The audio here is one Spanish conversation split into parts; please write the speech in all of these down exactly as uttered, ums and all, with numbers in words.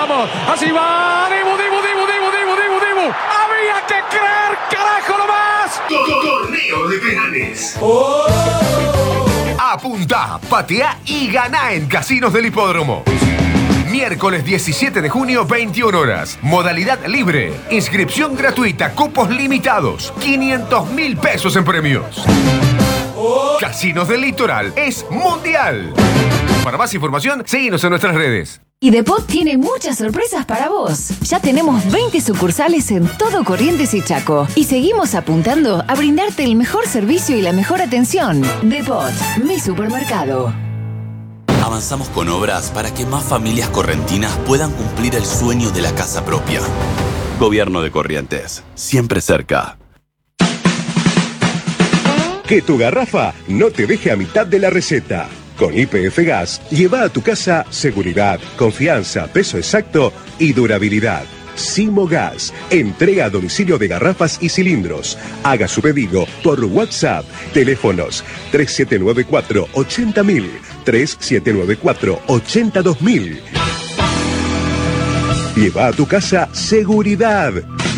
vamos. Así va. Dibu, Dibu, Dibu, Dibu, Dibu, Dibu, Dibu. Había que creer, carajo, nomás. Torneo de penales. Oh. Apunta, patea y gana en Casinos del Hipódromo. Miércoles diecisiete de junio, veintiuna horas. Modalidad libre. Inscripción gratuita. Cupos limitados. quinientos mil pesos en premios. Oh. Casinos del Litoral es mundial. Para más información, síguenos en nuestras redes. Y Depot tiene muchas sorpresas para vos. Ya tenemos veinte sucursales en todo Corrientes y Chaco. Y seguimos apuntando a brindarte el mejor servicio y la mejor atención. Depot, mi supermercado. Avanzamos con obras para que más familias correntinas puedan cumplir el sueño de la casa propia. Gobierno de Corrientes, siempre cerca. Que tu garrafa no te deje a mitad de la receta. Con Y P F Gas, lleva a tu casa seguridad, confianza, peso exacto y durabilidad. Simo Gas, entrega a domicilio de garrafas y cilindros. Haga su pedido por WhatsApp. Teléfonos tres siete nueve cuatro, ochenta mil, tres siete nueve cuatro, ochenta dos mil. Lleva a tu casa seguridad.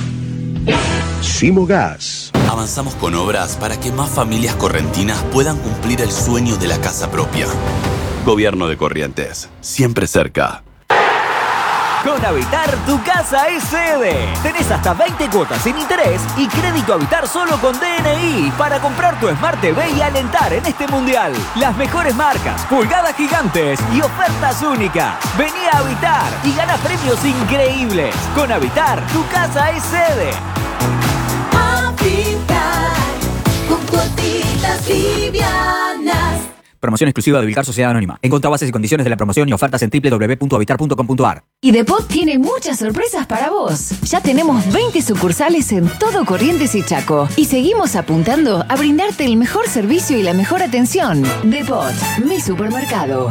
Simo Gas. Avanzamos con obras para que más familias correntinas puedan cumplir el sueño de la casa propia. Gobierno de Corrientes, siempre cerca. Con Habitar, tu casa es sede. Tenés hasta veinte cuotas sin interés y crédito Habitar solo con D N I para comprar tu Smart T V y alentar en este mundial. Las mejores marcas, pulgadas gigantes y ofertas únicas. Vení a Habitar y gana premios increíbles. Con Habitar, tu casa es sede. Habitar, con cuotitas livianas. Promoción exclusiva de Vilcar Sociedad Anónima. Encontrá bases y condiciones de la promoción y ofertas en doble u doble u doble u punto habitar punto com punto a r. Y Depot tiene muchas sorpresas para vos. Ya tenemos veinte sucursales en todo Corrientes y Chaco. Y seguimos apuntando a brindarte el mejor servicio y la mejor atención. Depot, mi supermercado.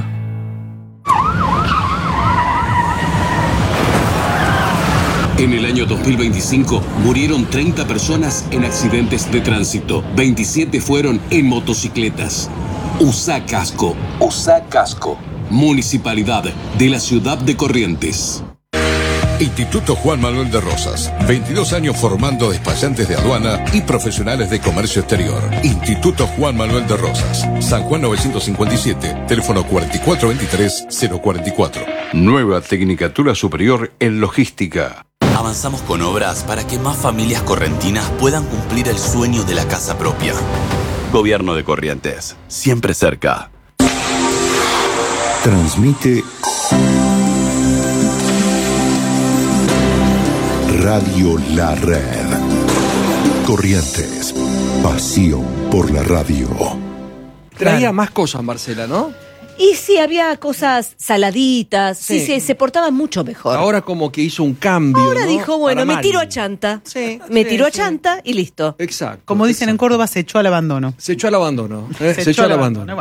En el año dos mil veinticinco murieron treinta personas en accidentes de tránsito. veintisiete fueron en motocicletas. Usa casco. Usa casco. Municipalidad de la ciudad de Corrientes. Instituto Juan Manuel de Rosas. veintidós años formando despachantes de aduana y profesionales de comercio exterior. Instituto Juan Manuel de Rosas. San Juan novecientos cincuenta y siete. Teléfono cuatro cuatro dos tres, cero cuatro cuatro. Nueva Tecnicatura Superior en Logística. Avanzamos con obras para que más familias correntinas puedan cumplir el sueño de la casa propia. Gobierno de Corrientes, siempre cerca. Transmite Radio La Red. Corrientes, pasión por la radio. Traía más cosas, Marcela, ¿no? Y sí, había cosas saladitas, sí, Sí. sí, se portaban mucho mejor. Ahora como que hizo un cambio. Ahora ¿no? dijo, bueno, Para me mal. tiro a chanta. Sí, me sí, tiro a sí. chanta y listo. Exacto. Como dicen en Córdoba, se echó al abandono. Se echó al abandono. ¿eh? Se, echó al abandono.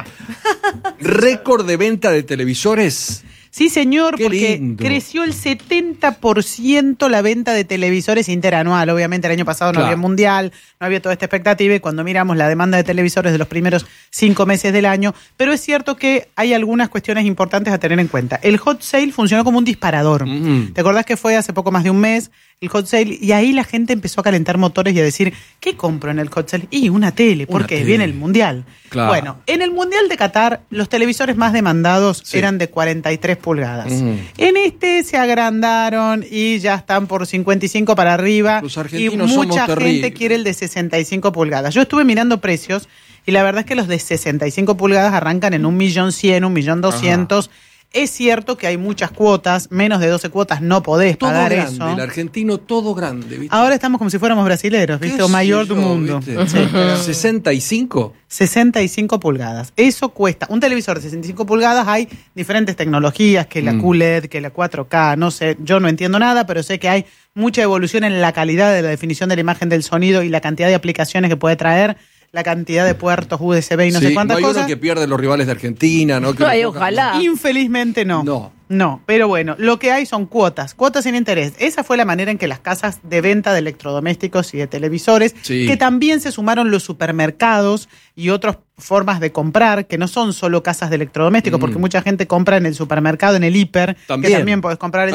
Récord de venta de televisores. Sí, señor, Qué porque lindo. creció el setenta por ciento la venta de televisores interanual. Obviamente el año pasado no Claro. había mundial, no había toda esta expectativa y cuando miramos la demanda de televisores de los primeros cinco meses del año, pero es cierto que hay algunas cuestiones importantes a tener en cuenta. El hot sale funcionó como un disparador. Mm. ¿Te acordás que fue hace poco más de un mes el hot sale? Y ahí la gente empezó a calentar motores y a decir, ¿qué compro en el hot sale? Y una tele, Una porque tele. viene el mundial. Claro. Bueno, en el mundial de Qatar, los televisores más demandados Sí. eran de cuarenta y tres pulgadas. Mm. En este se agrandaron y ya están por cincuenta y cinco para arriba. Los Y argentinos mucha somos gente terribles. quiere el de sesenta y cinco pulgadas. Yo estuve mirando precios y la verdad es que los de sesenta y cinco pulgadas arrancan en un millón cien, un millón doscientos. Es cierto que hay muchas cuotas, menos de doce cuotas no podés Todo pagar grande, eso. el argentino todo grande, ¿viste? Ahora estamos como si fuéramos brasileros, ¿viste? ¿Qué O mayor sé del yo, mundo. viste? Sí, pero- ¿sesenta y cinco? sesenta y cinco pulgadas. Eso cuesta. Un televisor de sesenta y cinco pulgadas, hay diferentes tecnologías, que la Mm. Q L E D, que la cuatro K, no sé, yo no entiendo nada, pero sé que hay mucha evolución en la calidad de la definición de la imagen del sonido y la cantidad de aplicaciones que puede traer, la cantidad de puertos U S B y no Sí, sé cuántas no hay cosas. uno que pierde los rivales de Argentina, ¿no? Que Ay, lo pongan- ojalá. Infelizmente no. No. No, pero bueno, lo que hay son cuotas, cuotas sin interés. Esa fue la manera en que las casas de venta de electrodomésticos y de televisores, Sí. que también se sumaron los supermercados y otras formas de comprar, que no son solo casas de electrodomésticos, Mm. porque mucha gente compra en el supermercado, en el hiper, También. que también podés comprar